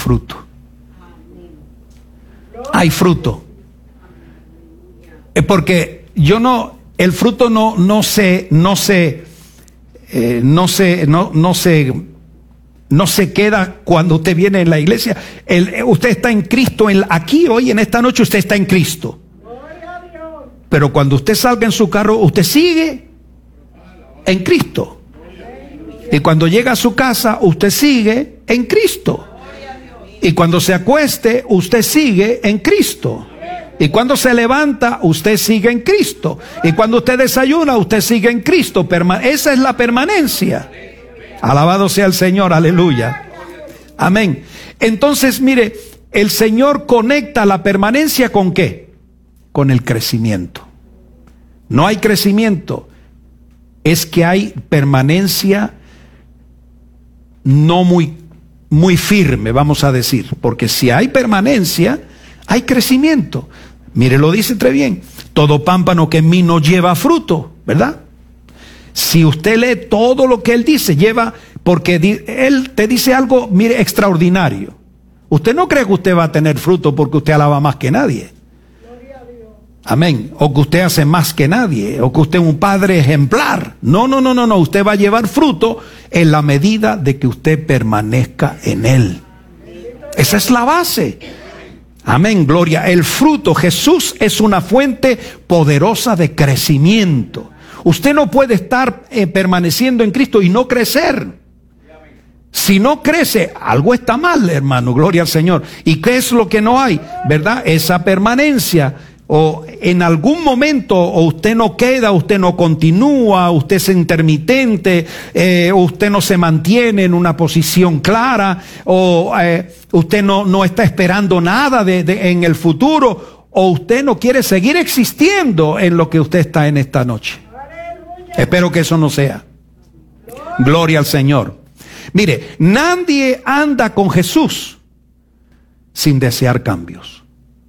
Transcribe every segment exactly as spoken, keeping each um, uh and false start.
fruto. Hay fruto. Porque yo no, el fruto no, no se, no se, eh, no se, no, no se, no se queda cuando usted viene en la iglesia. El, usted está en Cristo, en, aquí hoy, en esta noche, usted está en Cristo. Pero cuando usted salga en su carro, usted sigue en Cristo. Y cuando llega a su casa, usted sigue en Cristo. Y cuando se acueste, usted sigue en Cristo. Y cuando se levanta, usted sigue en Cristo. Y cuando usted desayuna, usted sigue en Cristo. Perma- esa es la permanencia. Alabado sea el Señor, aleluya. Amén. Entonces, mire, el Señor conecta la permanencia ¿con qué? Con el crecimiento. No hay crecimiento, es que hay permanencia no muy, muy firme, vamos a decir. Porque si hay permanencia, hay crecimiento. Mire, lo dice très bien. Todo pámpano que en mí no lleva fruto, ¿verdad? Si usted lee todo lo que él dice, lleva, porque di, él te dice algo, mire, extraordinario. Usted no cree que usted va a tener fruto porque usted alaba más que nadie. Amén. O que usted hace más que nadie, o que usted es un padre ejemplar. No, no, no, no, no. Usted va a llevar fruto en la medida de que usted permanezca en él. Esa es la base. Amén, gloria. El fruto, Jesús es una fuente poderosa de crecimiento. Usted no puede estar eh, permaneciendo en Cristo y no crecer. Si no crece, algo está mal, hermano, gloria al Señor. ¿Y qué es lo que no hay? ¿Verdad? Esa permanencia. O en algún momento, o usted no queda, usted no continúa, usted es intermitente, eh, usted no se mantiene en una posición clara, o eh, usted no, no está esperando nada de, de, en el futuro, o usted no quiere seguir existiendo en lo que usted está en esta noche. ¡Aleluya! Espero que eso no sea. ¡Gloria! Gloria al Señor. Mire, nadie anda con Jesús sin desear cambios.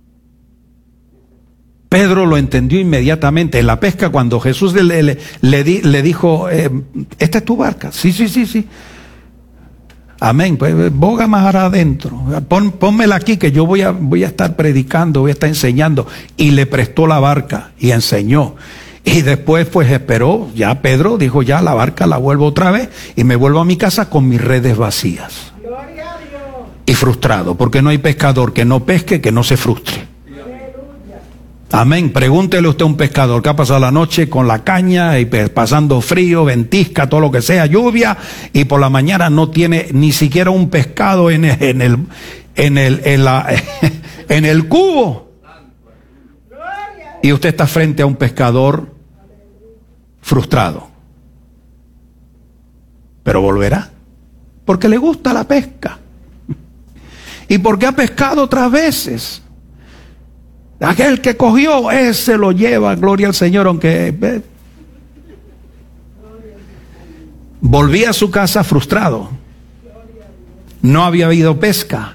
Pedro lo entendió inmediatamente en la pesca cuando Jesús le, le, le, di, le dijo, eh, ¿esta es tu barca? Sí, sí, sí, sí. Amén, pues boga más adentro, Pon, pónmela aquí que yo voy a, voy a estar predicando, voy a estar enseñando. Y le prestó la barca y enseñó. Y después pues esperó, ya Pedro dijo, ya la barca la vuelvo otra vez y me vuelvo a mi casa con mis redes vacías. Gloria a Dios. Y frustrado, porque no hay pescador que no pesque, que no se frustre. Amén. Pregúntele usted a un pescador que ha pasado la noche con la caña y pasando frío, ventisca, todo lo que sea, lluvia, y por la mañana no tiene ni siquiera un pescado en el, en el, en el, en la, en el cubo. Y usted está frente a un pescador frustrado. Pero volverá. Porque le gusta la pesca. Y porque ha pescado otras veces. Aquel que cogió, ese lo lleva, gloria al Señor, aunque eh, volvía a su casa frustrado. No había habido pesca.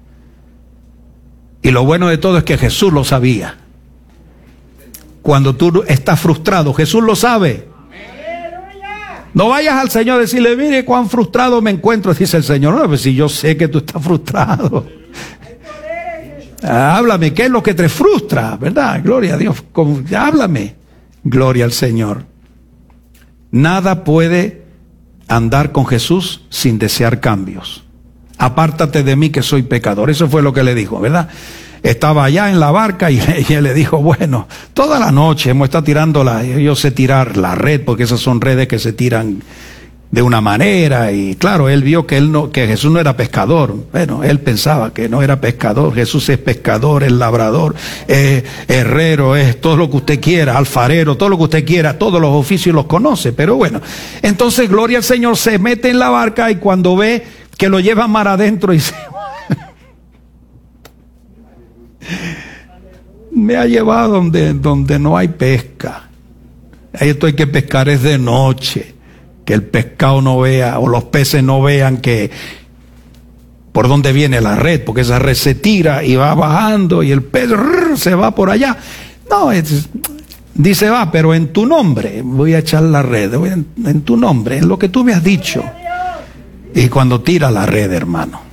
Y lo bueno de todo es que Jesús lo sabía. Cuando tú estás frustrado, Jesús lo sabe. No vayas al Señor a decirle, mire cuán frustrado me encuentro, dice el Señor. No, pues si yo sé que tú estás frustrado. Háblame, ¿qué es lo que te frustra? ¿Verdad? Gloria a Dios. Háblame. Gloria al Señor. Nada puede andar con Jesús sin desear cambios. Apártate de mí que soy pecador. Eso fue lo que le dijo, ¿verdad? Estaba allá en la barca y, y él le dijo, bueno, toda la noche hemos estado tirando la, yo sé tirar la red, porque esas son redes que se tiran de una manera, y claro, él vio que él no, que Jesús no era pescador. Bueno, él pensaba que no era pescador. Jesús es pescador, es labrador, es herrero, es todo lo que usted quiera, alfarero, todo lo que usted quiera, todos los oficios los conoce. Pero bueno, entonces gloria al Señor, se mete en la barca y cuando ve que lo lleva mar adentro y se me ha llevado donde, donde no hay pesca. Esto hay que pescar es de noche, que el pescado no vea, o los peces no vean que por dónde viene la red, porque esa red se tira y va bajando y el pez rrr, se va por allá. No, es, dice, va, pero en tu nombre voy a echar la red, voy en, en tu nombre, en lo que tú me has dicho. Y cuando tira la red, hermano,